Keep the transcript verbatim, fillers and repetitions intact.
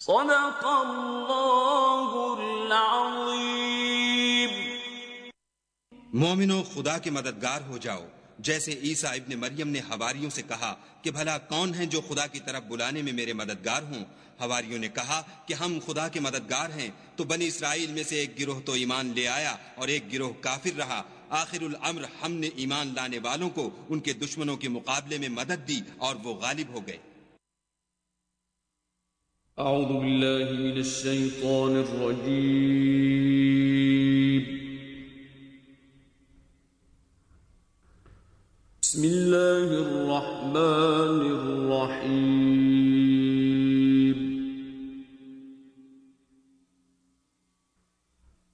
सदक़ल्लाहुल अज़ीम। मोमिनो, खुदा के मददगार हो जाओ, जैसे ईसा इब्ने मरियम ने हवारियों से कहा कि भला कौन है जो खुदा की तरफ बुलाने में मेरे मददगार हों। हवारियों ने कहा कि हम खुदा के मददगार हैं। तो बनी इसराइल में से एक गिरोह तो ईमान ले आया और एक गिरोह काफिर रहा। आखिरुल अम्र हमने ईमान लाने वालों को उनके दुश्मनों के मुकाबले में मदद दी और वो गालिब हो गए। अऊज़ु बिल्लाहि मिनश शैतानिर रजीम। बिस्मिल्लाहिर रहमानिर